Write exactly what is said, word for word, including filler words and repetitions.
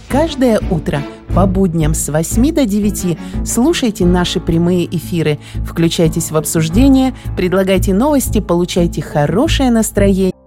Каждое утро по будням с восьми до девяти слушайте наши прямые эфиры, включайтесь в обсуждение, предлагайте новости, получайте хорошее настроение.